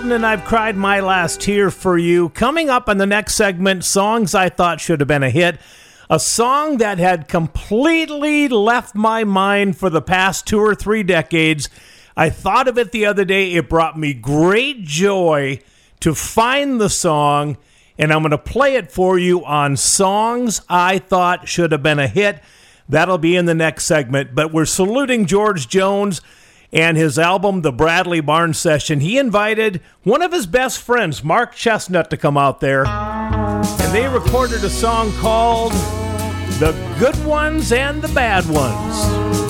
And I've cried my last tear for you. Coming up in the next segment, songs I thought should have been a hit. A song that had completely left my mind for the past 2 or 3 decades. I thought of it the other day. It brought me great joy to find the song, and I'm going to play it for you on Songs I Thought Should Have Been a Hit. That'll be in the next segment. But we're saluting George Jones and his album, The Bradley Barnes Session. He invited one of his best friends, Mark Chestnut, to come out there. And they recorded a song called The Good Ones and the Bad Ones.